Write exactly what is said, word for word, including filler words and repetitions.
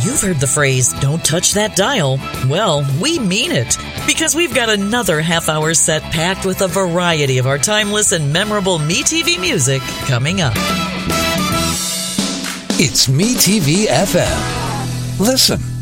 You've heard the phrase, don't touch that dial. Well, we mean it, because we've got another half hour set packed with a variety of our timeless and memorable MeTV music coming up. It's MeTV F M. Listen.